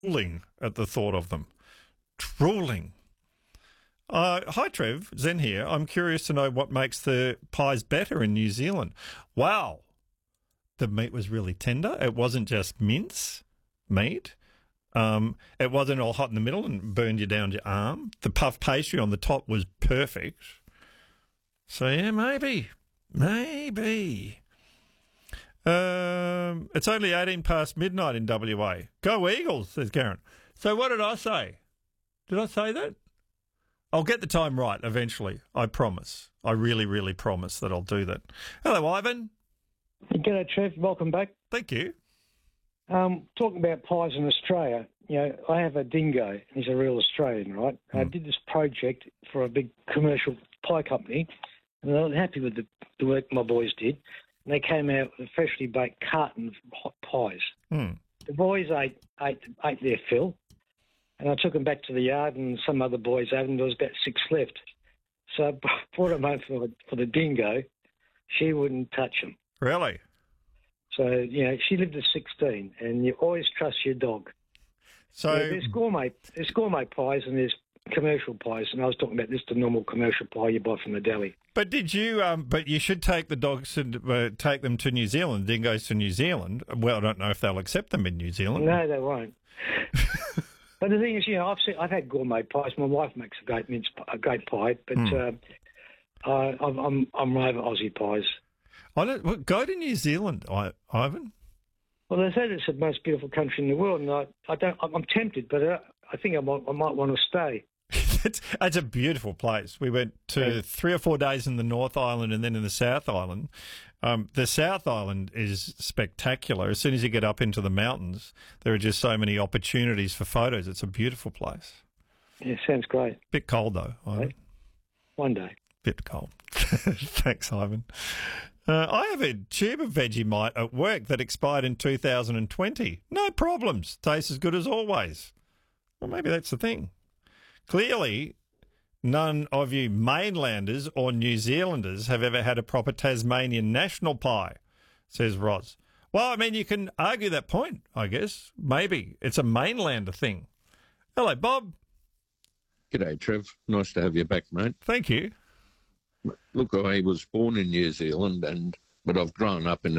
drooling at the thought of them. Drooling. Hi, Trev. Zen here. I'm curious to know what makes the pies better in New Zealand. Wow. The meat was really tender. It wasn't just mince meat. It wasn't all hot in the middle and burned you down your arm. The puff pastry on the top was perfect. So, yeah, maybe. It's only 18 past midnight in WA. Go Eagles, says Karen. So what did I say? Did I say that? I'll get the time right eventually, I promise. I really, really promise that I'll do that. Hello, Ivan. G'day, Trev. Welcome back. Thank you. Talking about pies in Australia, I have a dingo. He's a real Australian, right? I did this project for a big commercial pie company, and I was happy with the work my boys did. And they came out with a freshly baked carton of hot pies. The boys ate their fill, and I took them back to the yard, and some other boys ate them. There was about 6 left. So I brought them home for the dingo. She wouldn't touch them. Really? So, she lived at 16, and you always trust your dog. So there's gourmet pies and there's commercial pies, and I was talking about this, the normal commercial pie you buy from the deli. But did you? But you should take the dogs and take them to New Zealand. Dingoes to New Zealand. Well, I don't know if they'll accept them in New Zealand. No, they won't. But the thing is, I've had gourmet pies. My wife makes a great pie, but I'm over Aussie pies. Go to New Zealand, Ivan. Well, they say it's the most beautiful country in the world, and I'm tempted, but I think I might want to stay. It's a beautiful place. We went to 3 or 4 days in the North Island and then in the South Island. The South Island is spectacular. As soon as you get up into the mountains, there are just so many opportunities for photos. It's a beautiful place. Yeah, sounds great. Bit cold, though, Ivan. One day. Bit cold. Thanks, Ivan. I have a tube of Vegemite at work that expired in 2020. No problems. Tastes as good as always. Well, maybe that's the thing. Clearly, none of you mainlanders or New Zealanders have ever had a proper Tasmanian national pie, says Roz. Well, I mean, you can argue that point, I guess. Maybe it's a mainlander thing. Hello, Bob. G'day, Trev. Nice to have you back, mate. Thank you. Look, I was born in New Zealand, but I've grown up in